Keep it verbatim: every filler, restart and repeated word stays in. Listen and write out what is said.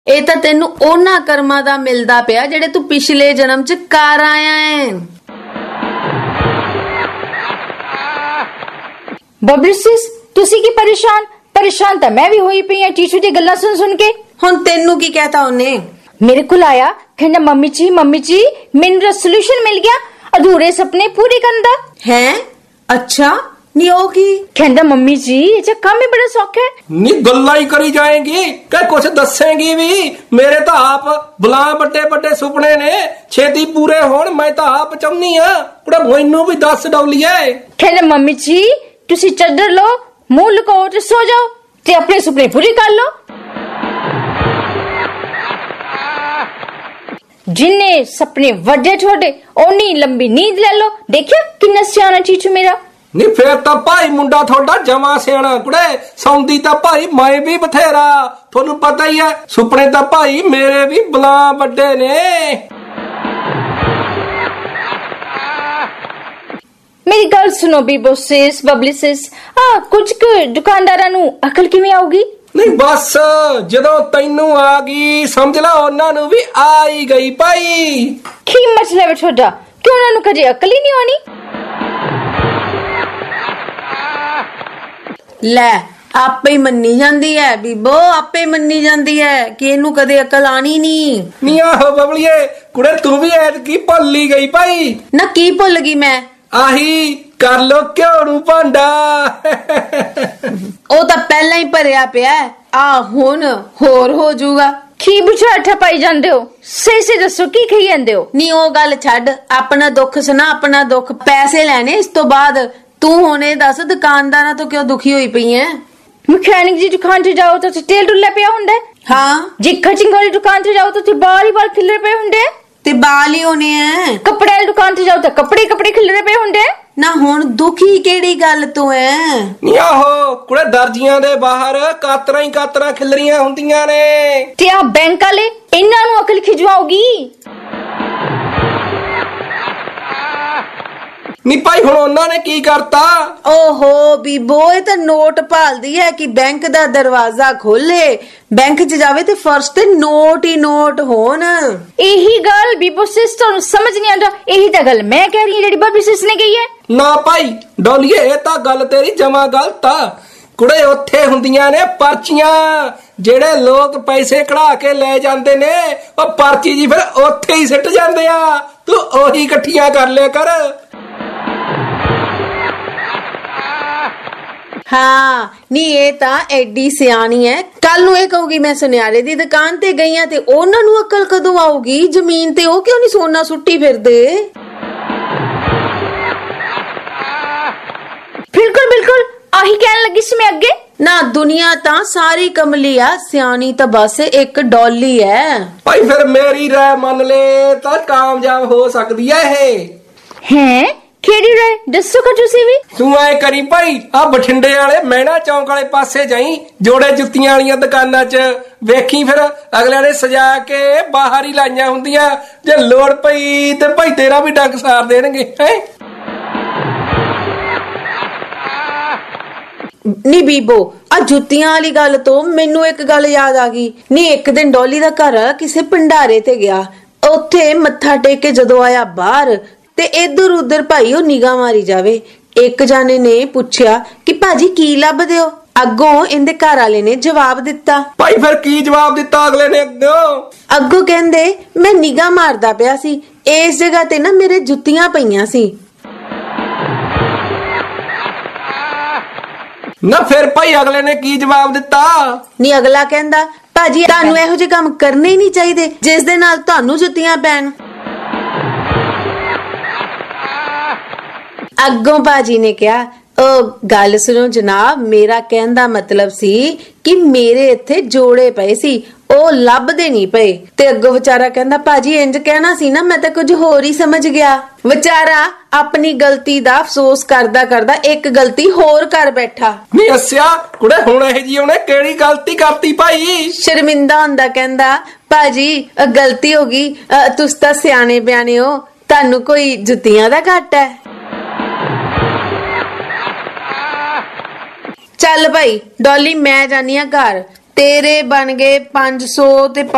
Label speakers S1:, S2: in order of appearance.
S1: ਇਹ ਤਾਂ ਤੈਨੂੰ ਉਹਨਾਂ ਕਰਮਾਂ ਦਾ ਮਿਲਦਾ ਪਿਆ ਜਿਹੜੇ ਤੂੰ ਪਿਛਲੇ ਜਨਮ ਚ ਕਰ ਆਇਆ ਹੈ।
S2: ਬਬਲੀ ਸਿਸ ਤੁਸੀਂ ਕੀ ਪਰੇਸ਼ਾਨ ਪਰੇਸ਼ਾਨ ਤਾਂ ਮੈਂ ਵੀ ਹੋਈ ਪਈ ਆ ਟੀਚੂ ਦੀ ਗੱਲਾਂ ਸੁਣ ਸੁਣ ਕੇ।
S1: ਹੁਣ ਤੈਨੂੰ ਕੀ ਕਹਿਤਾ ਉਹਨੇ?
S2: ਮੇਰੇ ਕੋਲ ਆਇਆ ਕਹਿੰਦਾ ਮੰਮੀ ਜੀ ਮੰਮੀ ਜੀ ਮੈਨੂੰ ਸੋਲੂਸ਼ਨ ਮਿਲ ਗਿਆ ਅਧੂਰੇ ਸੁਪਨੇ ਪੂਰੇ ਕਰਨ ਦਾ।
S1: ਹੈ ਅੱਛਾ ਨੀ ਉਹ ਕੀ
S2: ਕਹਿੰਦਾ ਮੰਮੀ ਜੀ ਇਹ ਤਾਂ ਕੰਮ ਹੀ ਬੜਾ ਸੌਖਾ ਹੈ।
S3: ਨੀ ਗੱਲਾਂ ਹੀ ਕਰੀ ਜਾਏਗੀ ਕਿ ਕੁਛ ਦੱਸੇਗੀ ਵੀ? ਮੇਰੇ ਤਾਂ ਆਪ ਬਲਾ ਵੱਡੇ ਵੱਡੇ ਸੁਪਨੇ ਨੇ ਛੇਤੀ ਪੂਰੇ ਹੋਣ। ਮੈਂ ਤਾਂ ਆਪ ਚਾਹੁੰਨੀ ਆ ਕੁੜਾ ਮੈਨੂੰ ਵੀ ਦੱਸ ਡੌਲੀਏ।
S2: ਕਹਿੰਦਾ ਮੰਮੀ ਜੀ ਤੁਸੀਂ ਚੱਦਰ ਲਓ ਮੂੰਹ ਲੁਕਾਓ ਤੇ ਸੋ ਜਾਓ ਤੇ ਆਪਣੇ ਸੁਪਨੇ ਪੂਰੇ ਕਰ ਲਓ। ਜਿੰਨੇ ਸੁਪਨੇ ਵੱਡੇ ਛੋਟੇ ਓਨੀ ਲੰਬੀ ਨੀਂਦ ਲੈ ਲਓ। ਦੇਖਿਆ ਕਿੰਨਾ ਸਿਆਣਾ ਚੀਚੂ ਮੇਰਾ।
S3: ਨੀ ਫੇਰ ਤਾਂ ਭਾਈ ਮੁੰਡਾ ਤੁਹਾਡਾ ਜਮਾ ਸਿਆਣਾ ਕੁੜੇ। ਸੌਂਦੀ ਤਾਂ ਭਾਈ ਮੈਂ ਵੀ ਬਥੇਰਾ ਤੁਹਾਨੂੰ ਪਤਾ ਹੀ ਹੈ। ਸੁਪਨੇ ਤਾਂ ਭਾਈ ਮੇਰੇ ਵੀ ਬਲਾ ਵੱਡੇ ਨੇ।
S2: ਮੇਰੀ ਗੱਲ ਸੁਣੋ ਬੀਬੋ ਸਿਸ ਬਬਲੀ ਸਿਸ ਆ ਕੁਝ ਕੁ ਦੁਕਾਨਦਾਰਾਂ ਨੂੰ ਅਕਲ ਕਿਵੇਂ ਆਉਗੀ?
S3: ਨਹੀਂ ਬਸ ਜਦੋਂ ਤੈਨੂੰ ਆ ਗਈ ਸਮਝ ਲਾ ਉਹਨਾਂ ਨੂੰ ਵੀ ਆ ਹੀ ਗਈ ਭਾਈ।
S2: ਕੀ ਮਸਲਾ ਹੈ ਤੁਹਾਡਾ ਕਿ ਉਹਨਾਂ ਨੂੰ ਕਦੇ ਅਕਲ ਹੀ ਨਹੀਂ ਆਉਣੀ?
S1: ਲੈ ਆਪੇ ਹੀ ਮੰਨੀ ਜਾਂਦੀ ਹੈ ਬੀਬੋ ਆਪੇ ਮੰਨੀ ਜਾਂਦੀ ਹੈ ਕਿ ਇਹਨੂੰ ਕਦੇ ਅਕਲ ਆਣੀ ਨਹੀਂ।
S3: ਨੀ ਆਹੋ ਬਬਲੀਏ ਕੁੜੇ ਤੂੰ ਵੀ ਐਤਕੀ ਭੁੱਲ ਹੀ ਗਈ ਭਾਈ।
S1: ਨਾ ਕੀ ਭੁੱਲ ਗਈ ਮੈਂ?
S3: ਆਹੀ ਕਰ ਲੋ ਘਿਓ ਨੂੰ ਭਾਂਡਾ।
S1: ਉਹ ਤਾਂ ਪਹਿਲਾਂ ਹੀ ਭਰਿਆ ਪਿਆ ਆ ਹੁਣ ਹੋਰ ਹੋ ਜਾਊਗਾ।
S2: ਕੀ ਬੁਝਾਠਾ ਪਾਈ ਜਾਂਦੇ ਹੋ? ਸਹੀ ਸਹੀ ਦੱਸੋ ਕੀ ਕਹੀ ਜਾਂਦੇ ਹੋ?
S1: ਨੀ ਉਹ ਗੱਲ ਛੱਡ ਆਪਣਾ ਦੁੱਖ ਸੁਣਾ ਆਪਣਾ ਦੁੱਖ। ਪੈਸੇ ਲੈਣੇ ਇਸ ਤੋਂ ਬਾਅਦ। ਤੂੰ ਹੁਣ ਇਹ ਦੱਸ ਦੁਕਾਨਦਾਰਾਂ ਤੋਂ ਕਿਉਂ ਦੁਖੀ ਹੋਈ ਪਈ ਐ?
S2: ਮਕੈਨਿਕ ਦੀ ਦੁਕਾਨ ਤੇ ਜਾਓ ਤਾਂ ਤੇਲ ਡੁੱਲਾ ਪਿਆ ਹੁੰਦਾ।
S1: ਹਾਂ
S2: ਜੀ ਕਟਿੰਗ ਵਾਲੀ ਦੁਕਾਨ ਤੇ ਜਾਓ ਤਾਂ ਬਾਲ ਹੀ ਬਾਲ ਖਿਲਰੇ ਪਏ ਹੁੰਦੇ।
S1: ਤੇ ਬਾਲ ਹੀ ਹੋਣੇ ਐ।
S2: ਕੱਪੜੇ ਵਾਲੀ ਦੁਕਾਨ ਤੇ ਜਾਓ ਤਾਂ ਕੱਪੜੇ ਕੱਪੜੇ ਖਿਲਰੇ ਪਏ ਹੁੰਦੇ।
S1: ਨਾ ਹੁਣ ਦੁਖੀ ਕਿਹੜੀ ਗੱਲ ਤੋਂ ਐ?
S3: ਨੀ ਆਹੋ ਕੁੜੇ ਦਰਜੀਆਂ ਦੇ ਬਾਹਰ ਕਾਤਰਾਂ ਹੀ ਕਾਤਰਾਂ ਖਿਲਰੀਆਂ ਹੁੰਦੀਆਂ ਨੇ।
S2: ਤੇ ਆ ਬੈਂਕ ਵਾਲੇ ਇਹਨਾਂ ਨੂੰ ਅਕਲ ਖਿਜਵਾਉਗੀ।
S3: ਨੀ ਭਾਈ ਹੁਣ ਉਹਨਾਂ ਨੇ ਕੀ ਕਰਤਾ?
S1: ਓਹੋ ਬੀਬੋ ਇਹ ਤਾਂ ਨੋਟ ਭਾਲਦੀ ਹੈ ਕਿ ਬੈਂਕ ਦਾ ਦਰਵਾਜ਼ਾ ਖੋਲੇ ਬੈਂਕ 'ਚ ਜਾਵੇ ਤੇ ਫਰਸ਼ ਤੇ ਨੋਟ ਹੀ ਨੋਟ ਹੋਣ।
S2: ਇਹੀ ਗੱਲ ਬੀਬੋ ਸਿਸ ਤੁਹਾਨੂੰ ਸਮਝ ਨਹੀਂ ਆਉਂਦਾ। ਇਹੀ ਤਾਂ ਗੱਲ ਮੈਂ ਕਹਿ ਰਹੀ ਹਾਂ ਜਿਹੜੀ ਬਬਲੀ ਸਿਸ ਨੇ ਕਹੀ ਹੈ।
S3: ਨਾ ਭਾਈ ਡੋਲੀਏ ਇਹ ਤਾਂ ਗੱਲ ਤੇਰੀ ਜਮਾ ਗਲਤ ਆ। ਕੁੜੇ ਉੱਥੇ ਹੁੰਦੀਆਂ ਨੇ ਪਰਚੀਆਂ ਜਿਹੜੇ ਲੋਕ ਪੈਸੇ ਕਢਾ ਕੇ ਲੈ ਜਾਂਦੇ ਨੇ ਉਹ ਪਰਚੀ ਜੀ ਫਿਰ ਉੱਥੇ ਹੀ ਸਿੱਟ ਜਾਂਦੇ ਆ। ਤੂੰ ਉਹੀ ਇਕੱਠੀਆਂ ਕਰ ਲਿਆ ਕਰ।
S1: ਹਾਂ ਨੀ ਇਹ ਤਾਂ ਐਡੀ ਸਿਆਣੀ ਹੈ। ਕੱਲ ਨੂੰ ਇਹ ਕਹੂਗੀ ਮੈਂ ਸੁਨਿਆਰੇ ਦੀ ਦੁਕਾਨ ਤੇ ਗਈ ਆ ਤੇ ਉਹਨਾਂ ਨੂੰ ਅਕਲ ਕਦੋਂ ਆਊਗੀ? ਜ਼ਮੀਨ ਤੇ ਉਹ ਕਿਉਂ ਨਹੀਂ ਸੋਨਾ ਸੁੱਟੀ ਫਿਰਦੇ?
S2: ਬਿਲਕੁਲ ਬਿਲਕੁਲ ਆਹੀ ਕਹਿਣ ਲੱਗੀ ਸੀ ਮੈਂ ਅੱਗੇ।
S1: ਨਾ ਦੁਨੀਆ ਤਾਂ ਸਾਰੀ ਕਮਲੀ ਆ ਸਿਆਣੀ ਤਾਂ ਬਸ ਇੱਕ ਡੋਲੀ ਐ।
S3: ਭਾਈ ਫਿਰ ਮੇਰੀ ਰਾਏ ਮੰਨ ਲੈ ਤਾਂ ਕਾਮਯਾਬ ਹੋ ਸਕਦੀ ਐ ਇਹ।
S2: ਹੈ ਕਿਹੜੀ ਰਾਏ ਦੱਸੋ ਕਿ ਤੁਸੀਂ ਵੀ?
S3: ਤੂੰ ਐ ਕਰੀ ਭਾਈ ਆ ਬਠਿੰਡੇ ਵਾਲੇ ਮਹਿਣਾ ਚੌਂਕ ਵਾਲੇ ਪਾਸੇ ਜਾਈ ਜੋੜੇ ਜੁੱਤੀਆਂ ਵਾਲੀਆਂ ਦੁਕਾਨਾਂ 'ਚ ਵੇਖੀ ਫਿਰ ਅਗਲਿਆਂ ਨੇ ਸਜਾ ਕੇ ਬਾਹਰ ਹੀ ਲਾਈਆਂ ਹੁੰਦੀਆਂ। ਜੇ ਲੋੜ ਪਈ ਤੇ ਭਾਈ ਤੇਰਾ ਵੀ ਡੰਗ ਸਾਰ ਦੇਣਗੇ। ਹੈ
S1: ਨੀ ਬੀਬੋ ਆ ਜੁੱਤੀਆਂ ਵਾਲੀ ਗੱਲ ਤੋਂ ਮੈਨੂੰ ਇੱਕ ਗੱਲ ਯਾਦ ਆ ਗਈ। ਨੀ ਇੱਕ ਦਿਨ ਡੋਲੀ ਦਾ ਘਰ ਕਿਸੇ ਭੰਡਾਰੇ ਤੇ ਗਿਆ। ਉੱਥੇ ਮੱਥਾ ਟੇਕ ਕੇ ਜਦੋਂ ਆਇਆ ਬਾਹਰ ਤੇ ਇੱਧਰ ਉੱਧਰ ਭਾਈ ਉਹ ਨਿਗਾਹ ਮਾਰੀ ਜਾਵੇ। ਇੱਕ ਜਾਨੇ ਨੇ ਪੁੱਛਿਆ ਕਿ ਭਾਜੀ ਕੀ ਲੱਭਦੇ ਹੋ? ਅੱਗੋਂ ਇਹਦੇ ਘਰ ਵਾਲੇ ਨੇ ਜਵਾਬ ਦਿੱਤਾ।
S3: ਭਾਈ ਫਿਰ ਕੀ ਜਵਾਬ ਦਿੱਤਾ ਅਗਲੇ ਨੇ ਅੱਗੋਂ?
S1: ਅੱਗੋਂ ਕਹਿੰਦੇ ਮੈਂ ਨਿਗਾਹ ਮਾਰਦਾ ਪਿਆ ਸੀ ਇਸ ਜਗ੍ਹਾ ਤੇ ਨਾ ਮੇਰੇ ਜੁੱਤੀਆਂ ਪਈਆਂ ਸੀ।
S3: ਨਾ ਫਿਰ ਭਾਈ ਅਗਲੇ ਨੇ ਕੀ ਜਵਾਬ ਦਿੱਤਾ?
S1: ਨੀ ਅਗਲਾ ਕਹਿੰਦਾ ਭਾਜੀ ਤੁਹਾਨੂੰ ਇਹੋ ਜਿਹੇ ਕੰਮ ਕਰਨੇ ਹੀ ਨਹੀਂ ਚਾਹੀਦੇ ਜਿਸ ਦੇ ਨਾਲ ਤੁਹਾਨੂੰ ਜੁੱਤੀਆਂ ਪੈਣ। ਅੱਗੋਂ ਬਾਜੀ ਨੇ ਕਿਹਾ ਉਹ ਗੱਲ ਸੁਣੋ ਜਨਾਬ ਮੇਰਾ ਕਹਿਣ ਦਾ ਮਤਲਬ ਸੀ ਕਿ ਮੇਰੇ ਇੱਥੇ ਜੋੜੇ ਪਏ ਸੀ ਉਹ ਲੱਭਦੇ ਨਹੀਂ ਪਏ। ਤੇ ਅੱਗੋਂ ਵਿਚਾਰਾ ਕਹਿੰਦਾ ਭਾਜੀ ਇੰਜ ਕਹਿਣਾ ਸੀ ਨਾ ਮੈਂ ਤਾਂ ਕੁਝ ਹੋਰ ਹੀ ਸਮਝ ਗਿਆ। ਵਿਚਾਰਾ ਆਪਣੀ ਗਲਤੀ ਦਾ ਅਫਸੋਸ ਕਰਦਾ ਕਰਦਾ ਇੱਕ ਗਲਤੀ ਹੋਰ ਕਰ ਬੈਠਾ।
S3: ਨਹੀਂ ਅੱਛਾ ਕੁੜੇ ਹੁਣ ਇਹ ਜੀ ਉਹਨੇ ਕਿਹੜੀ ਗਲਤੀ ਕਰਤੀ ਭਾਈ?
S1: ਸ਼ਰਮਿੰਦਾ ਹੁੰਦਾ ਕਹਿੰਦਾ ਭਾਜੀ ਗਲਤੀ ਹੋ ਗਈ ਤੁਸੀਂ ਤਾਂ ਸਿਆਣੇ ਬਿਆਣੇ ਹੋ ਤੁਹਾਨੂੰ ਕੋਈ ਜੁੱਤੀਆਂ ਦਾ ਘਾਟਾ ਹੈ। ਚੱਲ ਭਾਈ ਡੋਲੀ ਮੈਂ ਜਾਨੀ ਆ ਘਰ ਤੇਰੇ ਬਣ ਗਏ ਪੰਜ ਸੌ ਤੇ